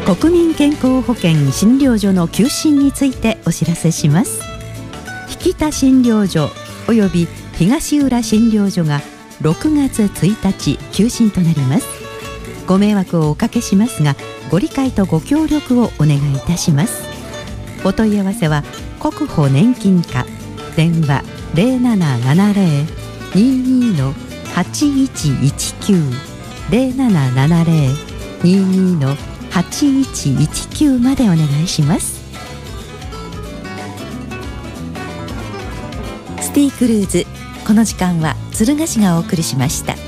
国民健康保険診療所の休診についてお知らせします。引田診療所および東浦診療所が6月1日休診となります。ご迷惑をおかけしますが、ご理解とご協力をお願いいたします。お問い合わせは国保年金課電話 0770-22-8119 0770-22-8119までお願いします。 スティークルーズ、この時間は敦賀市がお送りしました。